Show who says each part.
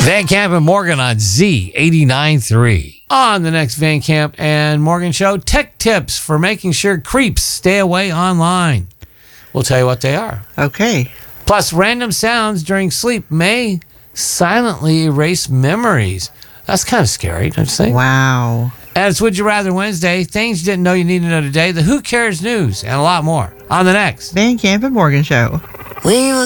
Speaker 1: Van Camp and Morgan on Z89.3. On the next Van Camp and Morgan show, tech tips for making sure creeps stay away online. We'll tell you what they are.
Speaker 2: Okay.
Speaker 1: Plus, random sounds during sleep may silently erase memories. That's kind of scary, don't you think?
Speaker 2: Wow.
Speaker 1: And it's Would You Rather Wednesday, things you didn't know you needed to know today, the Who Cares news, and a lot more on the next
Speaker 2: Van Camp and Morgan show.
Speaker 3: We were